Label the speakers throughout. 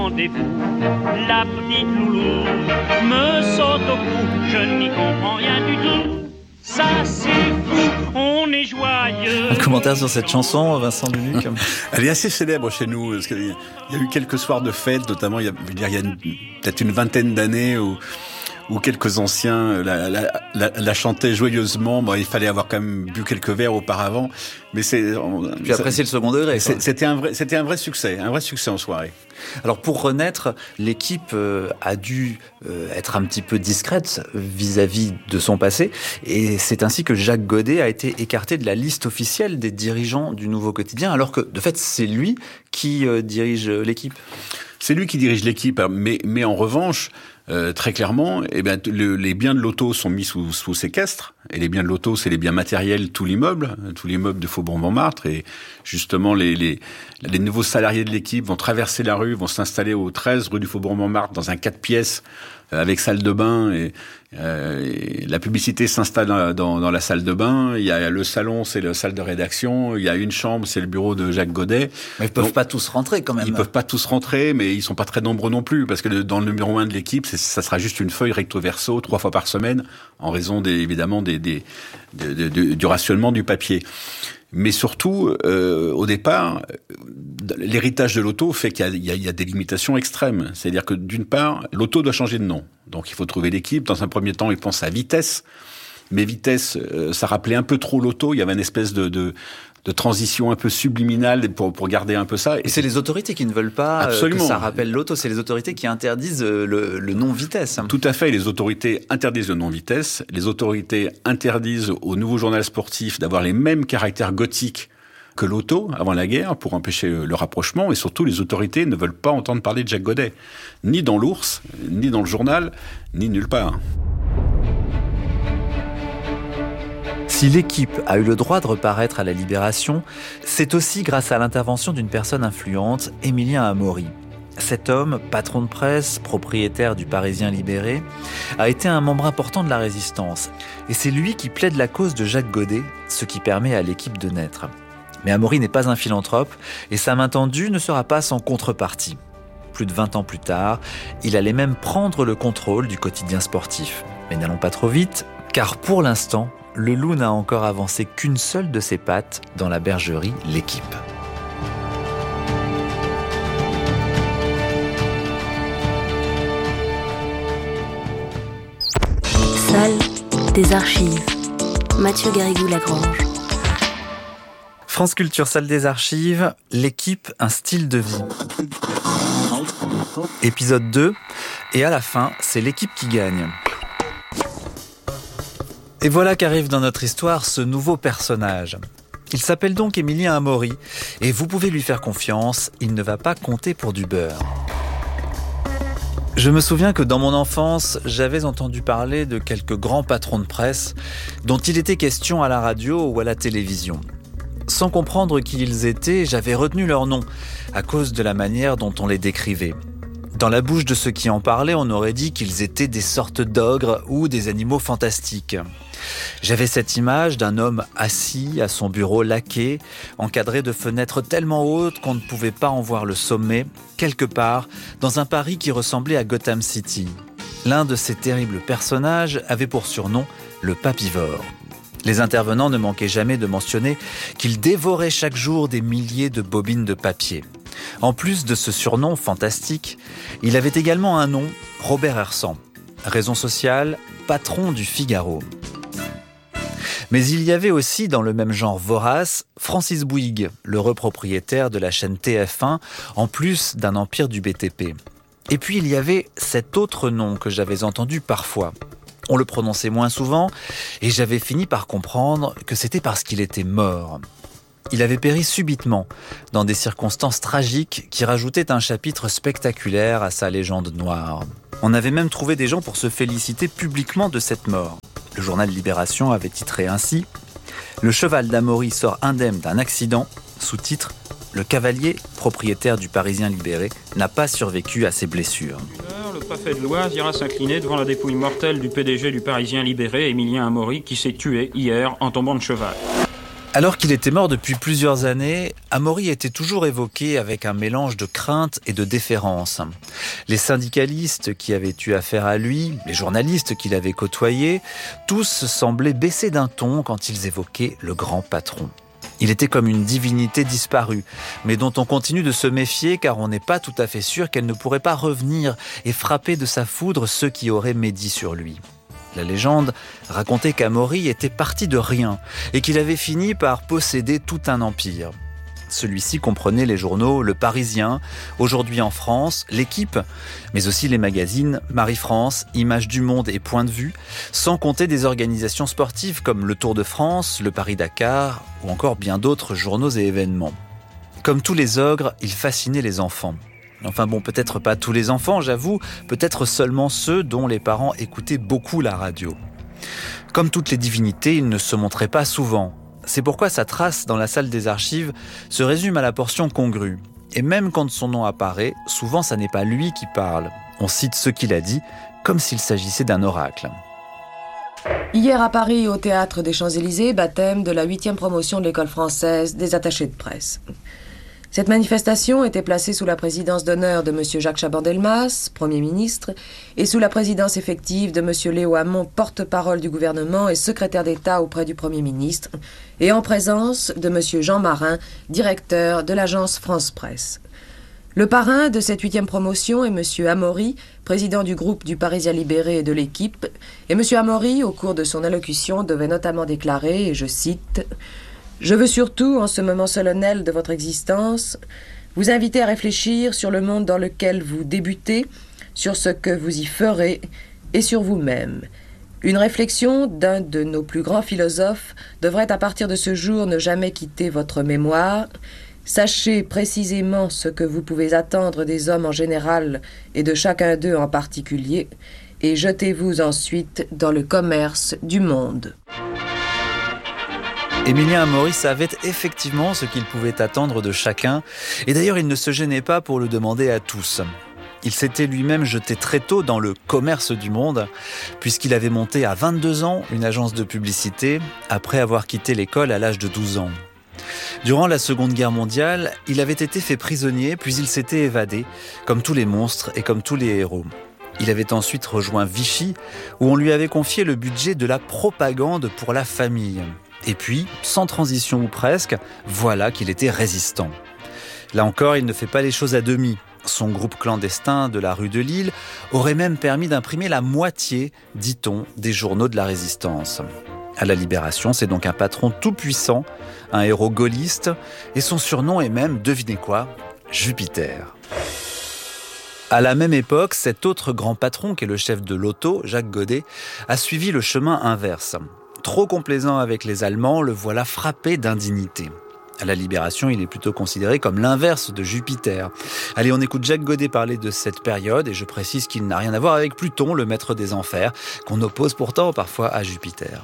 Speaker 1: Rendez-vous, la petite loulou me saute au cou, je n'y comprends rien du tout. Ça c'est fou, on est joyeux.
Speaker 2: Un commentaire sur cette chanson, Vincent Lunuc?
Speaker 3: Elle est assez célèbre chez nous, parce qu'il y a eu quelques soirs de fête, notamment il y a peut-être une vingtaine d'années où quelques anciens la chantaient joyeusement. Bon, il fallait avoir quand même bu quelques verres auparavant, mais
Speaker 2: Puis apprécier le second degré.
Speaker 3: C'était un vrai succès en soirée.
Speaker 2: Alors pour renaître, l'équipe a dû être un petit peu discrète vis-à-vis de son passé, et c'est ainsi que Jacques Godet a été écarté de la liste officielle des dirigeants du Nouveau Quotidien, alors que de fait c'est lui qui dirige l'équipe.
Speaker 3: C'est lui qui dirige l'équipe, mais en revanche, très clairement, les biens de l'auto sont mis sous séquestre. Et les biens de l'auto, c'est les biens matériels, tout l'immeuble de Faubourg-Montmartre. Et justement, les nouveaux salariés de l'équipe vont traverser la rue, vont s'installer au 13 rue du Faubourg-Montmartre dans un 4 pièces avec salle de bain. Et la publicité s'installe dans la salle de bain. Il y a le salon, c'est la salle de rédaction. Il y a une chambre, c'est le bureau de Jacques Godet.
Speaker 2: Mais ils peuvent pas tous rentrer quand même.
Speaker 3: Ils peuvent pas tous rentrer, mais ils sont pas très nombreux non plus, parce que dans le numéro 1 de l'équipe, ça sera juste une feuille recto-verso 3 fois par semaine, en raison évidemment du rationnement du papier. Mais surtout, au départ, l'héritage de l'auto fait qu'il y a des limitations extrêmes. C'est-à-dire que d'une part, l'auto doit changer de nom. Donc il faut trouver l'équipe. Dans un premier temps, ils pensent à Vitesse. Mais Vitesse, ça rappelait un peu trop l'auto. Il y avait une espèce de transition un peu subliminale pour garder un peu ça.
Speaker 2: Et c'est les autorités qui ne veulent pas que ça rappelle l'auto. C'est les autorités qui interdisent le non-vitesse.
Speaker 3: Tout à fait. Les autorités interdisent le non-vitesse. Les autorités interdisent au Nouveau Journal Sportif d'avoir les mêmes caractères gothiques que l'auto avant la guerre pour empêcher le rapprochement. Et surtout, les autorités ne veulent pas entendre parler de Jacques Godet. Ni dans l'Ours, ni dans le journal, ni nulle part.
Speaker 2: Si l'équipe a eu le droit de reparaître à la Libération, c'est aussi grâce à l'intervention d'une personne influente, Émilien Amaury. Cet homme, patron de presse, propriétaire du Parisien libéré, a été un membre important de la résistance. Et c'est lui qui plaide la cause de Jacques Godet, ce qui permet à l'équipe de naître. Mais Amaury n'est pas un philanthrope, et sa main tendue ne sera pas sans contrepartie. Plus de 20 ans plus tard, il allait même prendre le contrôle du quotidien sportif. Mais n'allons pas trop vite, car pour l'instant, le loup n'a encore avancé qu'une seule de ses pattes dans la bergerie L'Équipe.
Speaker 4: Salle des archives. Mathieu Garrigou-Lagrange.
Speaker 2: France Culture, salle des archives, L'Équipe, un style de vie. Épisode 2, et à la fin, c'est l'équipe qui gagne. Et voilà qu'arrive dans notre histoire ce nouveau personnage. Il s'appelle donc Émilien Amaury, et vous pouvez lui faire confiance, il ne va pas compter pour du beurre. Je me souviens que dans mon enfance, j'avais entendu parler de quelques grands patrons de presse dont il était question à la radio ou à la télévision. Sans comprendre qui ils étaient, j'avais retenu leur nom, à cause de la manière dont on les décrivait. Dans la bouche de ceux qui en parlaient, on aurait dit qu'ils étaient des sortes d'ogres ou des animaux fantastiques. J'avais cette image d'un homme assis à son bureau laqué, encadré de fenêtres tellement hautes qu'on ne pouvait pas en voir le sommet, quelque part dans un Paris qui ressemblait à Gotham City. L'un de ces terribles personnages avait pour surnom le papivore. Les intervenants ne manquaient jamais de mentionner qu'il dévorait chaque jour des milliers de bobines de papier. En plus de ce surnom fantastique, il avait également un nom, Robert Hersant. Raison sociale, patron du Figaro. Mais il y avait aussi, dans le même genre vorace, Francis Bouygues, l'heureux propriétaire de la chaîne TF1, en plus d'un empire du BTP. Et puis il y avait cet autre nom que j'avais entendu parfois. On le prononçait moins souvent, et j'avais fini par comprendre que c'était parce qu'il était mort. Il avait péri subitement, dans des circonstances tragiques qui rajoutaient un chapitre spectaculaire à sa légende noire. On avait même trouvé des gens pour se féliciter publiquement de cette mort. Le journal Libération avait titré ainsi « Le cheval d'Amaury sort indemne d'un accident », sous-titre « Le cavalier, propriétaire du Parisien libéré, n'a pas survécu à ses blessures ».
Speaker 5: Le préfet de l'Oise ira s'incliner devant la dépouille mortelle du PDG du Parisien libéré, Émilien Amaury, qui s'est tué hier en tombant de cheval.
Speaker 2: Alors qu'il était mort depuis plusieurs années, Amaury était toujours évoqué avec un mélange de crainte et de déférence. Les syndicalistes qui avaient eu affaire à lui, les journalistes qu'il avait côtoyés, tous semblaient baisser d'un ton quand ils évoquaient le grand patron. Il était comme une divinité disparue, mais dont on continue de se méfier car on n'est pas tout à fait sûr qu'elle ne pourrait pas revenir et frapper de sa foudre ceux qui auraient médit sur lui. La légende racontait qu'Amaury était parti de rien et qu'il avait fini par posséder tout un empire. Celui-ci comprenait les journaux Le Parisien, Aujourd'hui en France, L'Équipe, mais aussi les magazines Marie-France, Images du Monde et Point de Vue, sans compter des organisations sportives comme le Tour de France, le Paris-Dakar ou encore bien d'autres journaux et événements. Comme tous les ogres, il fascinait les enfants. Enfin bon, peut-être pas tous les enfants, j'avoue, peut-être seulement ceux dont les parents écoutaient beaucoup la radio. Comme toutes les divinités, il ne se montrait pas souvent. C'est pourquoi sa trace dans la salle des archives se résume à la portion congrue. Et même quand son nom apparaît, souvent ça n'est pas lui qui parle. On cite ce qu'il a dit, comme s'il s'agissait d'un oracle.
Speaker 6: Hier à Paris, au théâtre des Champs-Élysées, baptême de la 8e promotion de l'école française des attachés de presse. Cette manifestation était placée sous la présidence d'honneur de M. Jacques Chaban-Delmas, Premier ministre, et sous la présidence effective de M. Léo Hamon, porte-parole du gouvernement et secrétaire d'État auprès du Premier ministre, et en présence de M. Jean Marin, directeur de l'agence France Presse. Le parrain de cette 8e promotion est M. Amaury, président du groupe du Parisien Libéré et de l'Équipe, et M. Amaury, au cours de son allocution, devait notamment déclarer, et je cite... Je veux surtout, en ce moment solennel de votre existence, vous inviter à réfléchir sur le monde dans lequel vous débutez, sur ce que vous y ferez et sur vous-même. Une réflexion d'un de nos plus grands philosophes devrait à partir de ce jour ne jamais quitter votre mémoire. Sachez précisément ce que vous pouvez attendre des hommes en général et de chacun d'eux en particulier, et jetez-vous ensuite dans le commerce du monde.
Speaker 2: Émilien Amaury savait effectivement ce qu'il pouvait attendre de chacun, et d'ailleurs il ne se gênait pas pour le demander à tous. Il s'était lui-même jeté très tôt dans le commerce du monde, puisqu'il avait monté à 22 ans une agence de publicité, après avoir quitté l'école à l'âge de 12 ans. Durant la Seconde Guerre mondiale, il avait été fait prisonnier, puis il s'était évadé, comme tous les monstres et comme tous les héros. Il avait ensuite rejoint Vichy, où on lui avait confié le budget de la propagande pour la famille. Et puis, sans transition ou presque, voilà qu'il était résistant. Là encore, il ne fait pas les choses à demi. Son groupe clandestin de la rue de Lille aurait même permis d'imprimer la moitié, dit-on, des journaux de la Résistance. À la Libération, c'est donc un patron tout-puissant, un héros gaulliste, et son surnom est même, devinez quoi, Jupiter. À la même époque, cet autre grand patron, qui est le chef de l'auto, Jacques Godet, a suivi le chemin inverse. Trop complaisant avec les Allemands, le voilà frappé d'indignité. À la Libération, il est plutôt considéré comme l'inverse de Jupiter. Allez, on écoute Jacques Godet parler de cette période, et je précise qu'il n'a rien à voir avec Pluton, le maître des enfers, qu'on oppose pourtant parfois à Jupiter.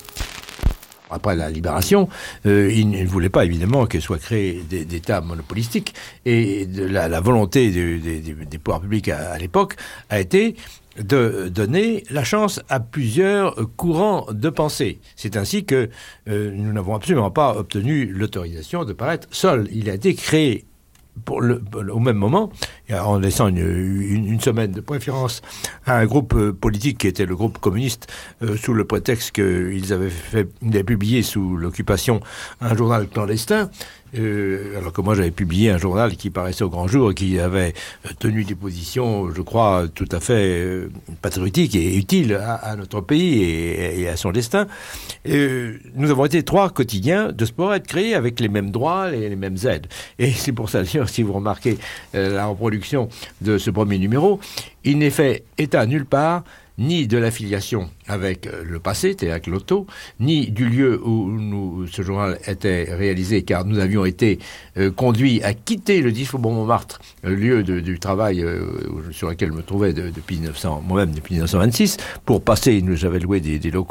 Speaker 7: Après la Libération, il ne voulait pas évidemment que soient créés des États monopolistiques, et la volonté des pouvoirs publics à l'époque a été de donner la chance à plusieurs courants de pensée. C'est ainsi que nous n'avons absolument pas obtenu l'autorisation de paraître seul. Il a été créé au même moment, en laissant une semaine de préférence à un groupe politique qui était le groupe communiste, sous le prétexte qu'ils avaient publié sous l'occupation un journal clandestin, alors que moi j'avais publié un journal qui paraissait au grand jour et qui avait tenu des positions, je crois, tout à fait patriotiques et utiles à notre pays et à son destin. Nous avons été 3 quotidiens de sport à être créés avec les mêmes droits et les mêmes aides. Et c'est pour ça, d'ailleurs, si vous remarquez la reproduction de ce premier numéro, il n'est fait état nulle part ni de l'affiliation avec le passé, c'est-à-dire avec l'auto, ni du lieu où ce journal était réalisé, car nous avions été conduits à quitter le 10 Faubourg Montmartre, le lieu du travail sur lequel je me trouvais depuis 1926, pour passer, j'avais loué des locaux